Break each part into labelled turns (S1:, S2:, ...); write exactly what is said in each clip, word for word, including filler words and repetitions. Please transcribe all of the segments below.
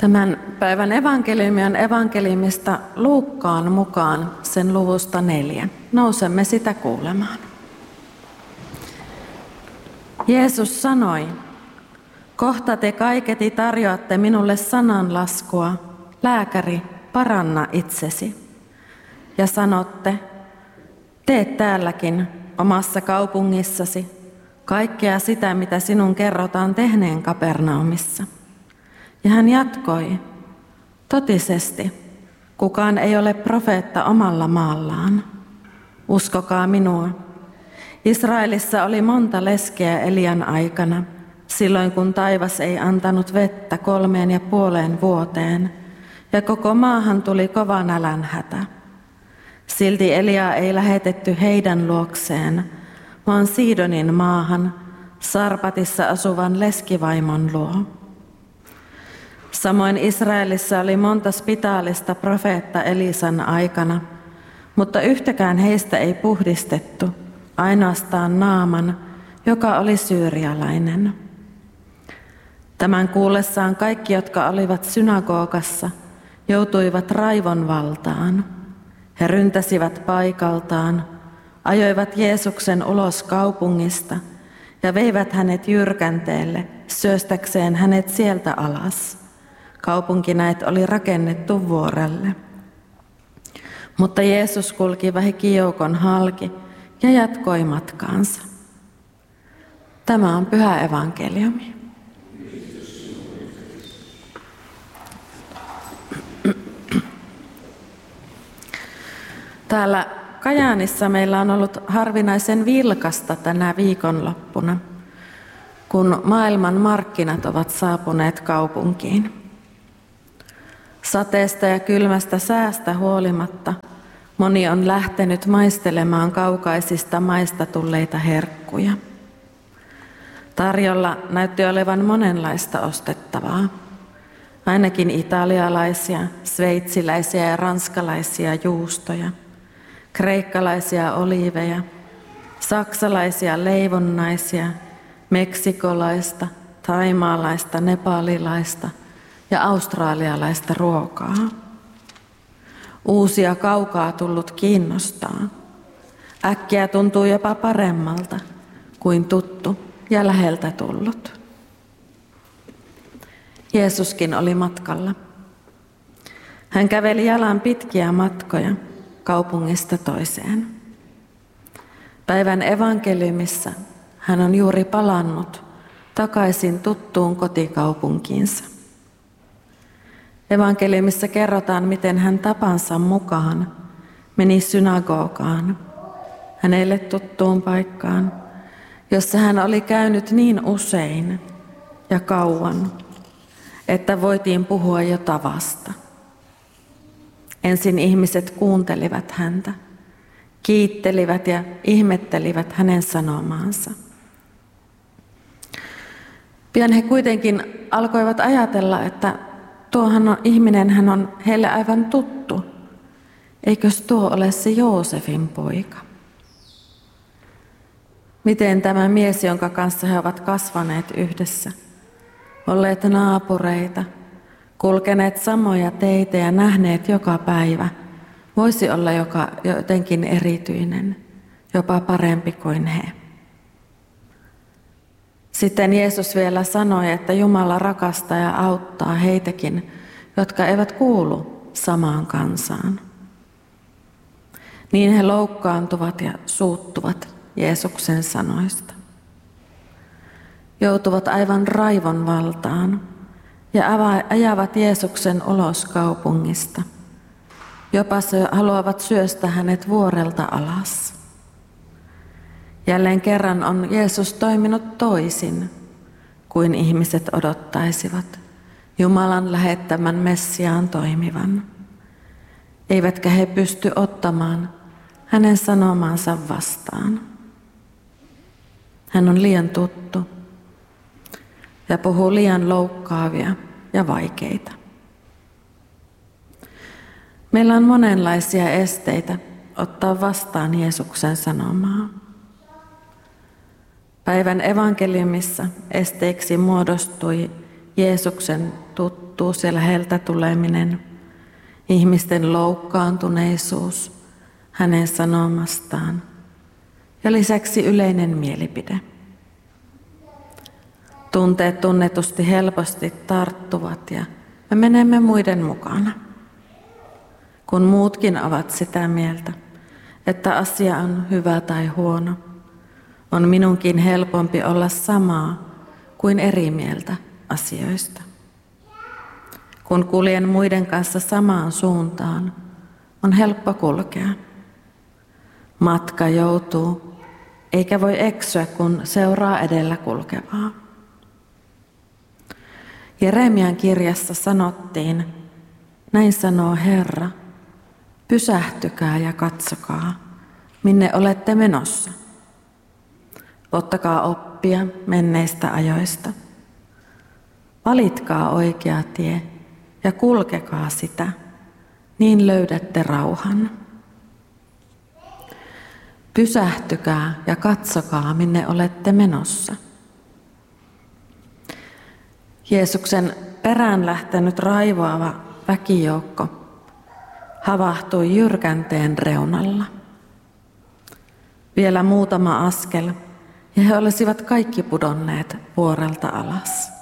S1: Tämän päivän evankeliumi on evankeliumista Luukkaan mukaan sen luvusta neljä. Nousemme sitä kuulemaan. Jeesus sanoi, kohta te kaiketi tarjoatte minulle sananlaskua, lääkäri, paranna itsesi. Ja sanotte, tee täälläkin omassa kaupungissasi kaikkea sitä, mitä sinun kerrotaan tehneen Kapernaumissa. Ja hän jatkoi, totisesti, kukaan ei ole profeetta omalla maallaan. Uskokaa minua. Israelissa oli monta leskeä Elian aikana, silloin kun taivas ei antanut vettä kolmeen ja puoleen vuoteen, ja koko maahan tuli kova nälänhätä. Silti Eliaa ei lähetetty heidän luokseen, vaan Siidonin maahan, Sarpatissa asuvan leskivaimon luo. Samoin Israelissa oli monta spitaalista profeetta Elisan aikana, mutta yhtäkään heistä ei puhdistettu, ainoastaan Naaman, joka oli syyrialainen. Tämän kuullessaan kaikki, jotka olivat synagogassa, joutuivat raivon valtaan. He ryntäsivät paikaltaan, ajoivat Jeesuksen ulos kaupungista ja veivät hänet jyrkänteelle, syöstäkseen hänet sieltä alas. Kaupunki näet oli rakennettu vuorelle. Mutta Jeesus kulki väkijoukon halki ja jatkoi matkaansa. Tämä on pyhä evankeliumi. Täällä Kajaanissa meillä on ollut harvinaisen vilkasta tänä viikonloppuna, kun maailman markkinat ovat saapuneet kaupunkiin. Sateesta ja kylmästä säästä huolimatta moni on lähtenyt maistelemaan kaukaisista maista tulleita herkkuja. Tarjolla näytti olevan monenlaista ostettavaa. Ainakin italialaisia, sveitsiläisiä ja ranskalaisia juustoja, kreikkalaisia oliiveja, saksalaisia leivonnaisia, meksikolaista, thaimaalaista, nepalilaista ja australialaista ruokaa. Uusia kaukaa tullut kiinnostaa. Äkkiä tuntuu jopa paremmalta kuin tuttu ja läheltä tullut. Jeesuskin oli matkalla. Hän käveli jalan pitkiä matkoja kaupungista toiseen. Päivän evankeliumissa hän on juuri palannut takaisin tuttuun kotikaupunkiinsa. Evankeliumissa kerrotaan, miten hän tapansa mukaan meni synagogaan, hänelle tuttuun paikkaan, jossa hän oli käynyt niin usein ja kauan, että voitiin puhua jo tavasta. Ensin ihmiset kuuntelivat häntä, kiittelivät ja ihmettelivät hänen sanomaansa. Pian he kuitenkin alkoivat ajatella, että tuohan on, ihminen hän on heille aivan tuttu. Eikös tuo ole se Joosefin poika? Miten tämä mies, jonka kanssa he ovat kasvaneet yhdessä, olleet naapureita, kulkeneet samoja teitä ja nähneet joka päivä, voisi olla joka, jotenkin erityinen, jopa parempi kuin he. Sitten Jeesus vielä sanoi, että Jumala rakastaa ja auttaa heitäkin, jotka eivät kuulu samaan kansaan. Niin he loukkaantuvat ja suuttuvat Jeesuksen sanoista. Joutuvat aivan raivon valtaan ja ajavat Jeesuksen ulos kaupungista. Jopa haluavat syöstä hänet vuorelta alas. Jälleen kerran on Jeesus toiminut toisin kuin ihmiset odottaisivat Jumalan lähettämän Messiaan toimivan. Eivätkä he pysty ottamaan hänen sanomaansa vastaan. Hän on liian tuttu ja puhuu liian loukkaavia ja vaikeita. Meillä on monenlaisia esteitä ottaa vastaan Jeesuksen sanomaa. Päivän evankeliumissa esteeksi muodostui Jeesuksen tuttuus ja läheltä tuleminen, ihmisten loukkaantuneisuus hänen sanomastaan ja lisäksi yleinen mielipide. Tunteet tunnetusti helposti tarttuvat ja me menemme muiden mukana. Kun muutkin ovat sitä mieltä, että asia on hyvä tai huono, on minunkin helpompi olla samaa kuin eri mieltä asioista. Kun kuljen muiden kanssa samaan suuntaan, on helppo kulkea. Matka joutuu, eikä voi eksyä, kun seuraa edellä kulkevaa. Jeremian kirjassa sanottiin, näin sanoo Herra, pysähtykää ja katsokaa, minne olette menossa. Ottakaa oppia menneistä ajoista. Valitkaa oikea tie ja kulkekaa sitä, niin löydätte rauhan. Pysähtykää ja katsokaa, minne olette menossa. Jeesuksen perään lähtenyt raivoava väkijoukko havahtui jyrkänteen reunalla. Vielä muutama askel, ja he olisivat kaikki pudonneet vuorelta alas.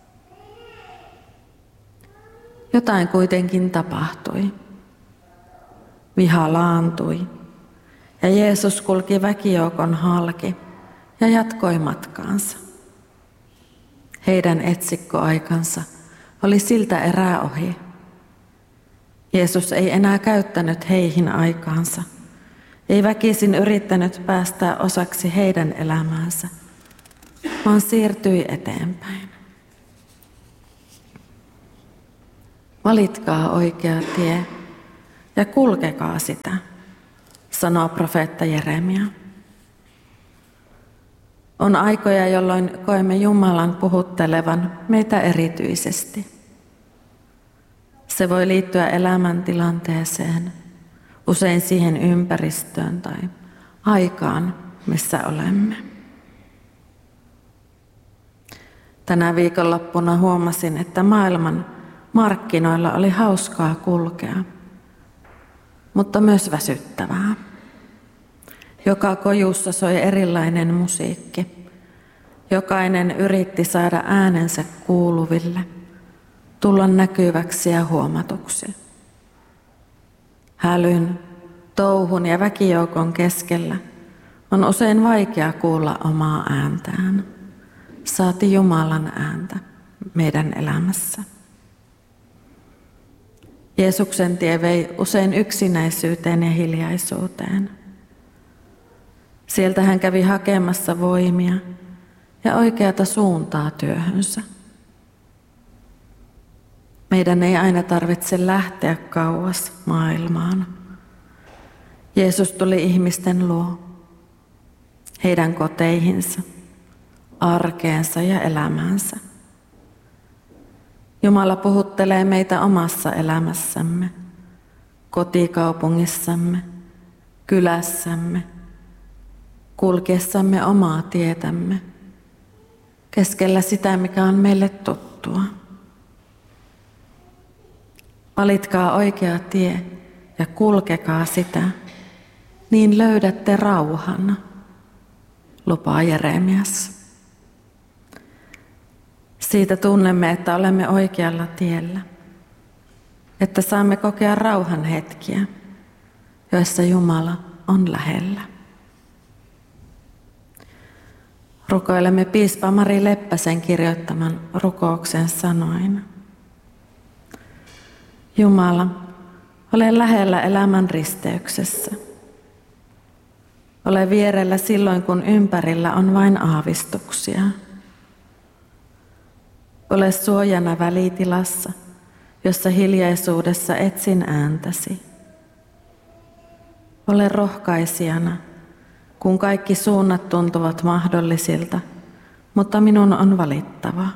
S1: Jotain kuitenkin tapahtui. Viha laantui, ja Jeesus kulki väkijoukon halki ja jatkoi matkaansa. Heidän etsikkoaikansa oli siltä erää ohi. Jeesus ei enää käyttänyt heihin aikaansa, ei väkisin yrittänyt päästää osaksi heidän elämäänsä, vaan siirtyi eteenpäin. Valitkaa oikea tie ja kulkekaa sitä, sanoo profeetta Jeremia. On aikoja, jolloin koemme Jumalan puhuttelevan meitä erityisesti. Se voi liittyä elämäntilanteeseen, usein siihen ympäristöön tai aikaan, missä olemme. Tänä viikonloppuna huomasin, että maailman markkinoilla oli hauskaa kulkea, mutta myös väsyttävää. Joka kojussa soi erilainen musiikki. Jokainen yritti saada äänensä kuuluville, tulla näkyväksi ja huomatuksi. Hälyn, touhun ja väkijoukon keskellä on usein vaikea kuulla omaa ääntään, saati Jumalan ääntä meidän elämässä. Jeesuksen tie vei usein yksinäisyyteen ja hiljaisuuteen. Sieltä hän kävi hakemassa voimia ja oikeata suuntaa työhönsä. Meidän ei aina tarvitse lähteä kauas maailmaan. Jeesus tuli ihmisten luo, heidän koteihinsa, arkeensa ja elämäänsä. Jumala puhuttelee meitä omassa elämässämme, kotikaupungissamme, kylässämme, kulkiessamme omaa tietämme, keskellä sitä, mikä on meille tuttua. Valitkaa oikea tie ja kulkekaa sitä, niin löydätte rauhan, lupaa Jeremias. Siitä tunnemme, että olemme oikealla tiellä, että saamme kokea rauhan hetkiä, joissa Jumala on lähellä. Rukoilemme piispa Mari Leppäsen kirjoittaman rukouksen sanoin. Jumala, ole lähellä elämän risteyksessä. Ole vierellä silloin, kun ympärillä on vain aavistuksia. Ole suojana välitilassa, jossa hiljaisuudessa etsin ääntäsi. Ole rohkaisijana, kun kaikki suunnat tuntuvat mahdollisilta, mutta minun on valittava.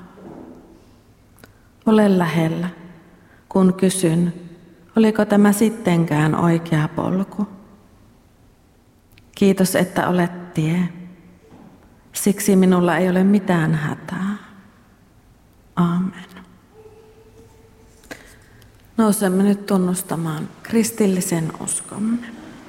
S1: Ole lähellä, kun kysyn, oliko tämä sittenkään oikea polku. Kiitos, että olet tie. Siksi minulla ei ole mitään hätää. Aamen. Nousemme nyt tunnustamaan kristillisen uskomme.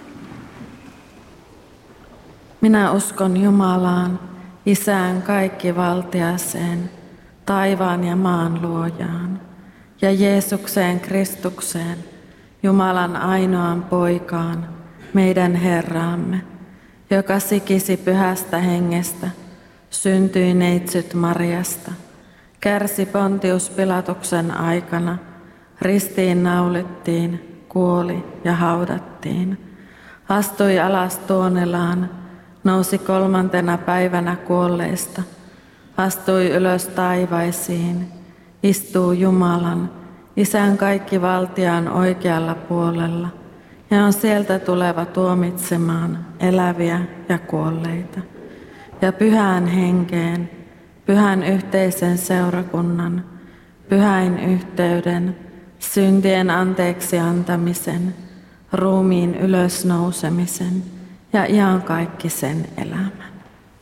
S1: Minä uskon Jumalaan, Isään kaikkivaltiaseen, taivaan ja maan luojaan, ja Jeesukseen Kristukseen, Jumalan ainoaan poikaan, meidän Herraamme, joka sikisi pyhästä hengestä, syntyi neitsyt Mariasta, kärsi Pontius Pilatuksen aikana, ristiin naulittiin, kuoli ja haudattiin, astui alas Tuonelaan, nousi kolmantena päivänä kuolleista, astui ylös taivaisiin, istuu Jumalan, Isän kaikkivaltiaan oikealla puolella, ja on sieltä tuleva tuomitsemaan eläviä ja kuolleita. Ja pyhään henkeen, pyhän yhteisen seurakunnan, pyhäin yhteyden, syntien anteeksi antamisen, ruumiin ylösnousemisen ja iankaikkisen elämän.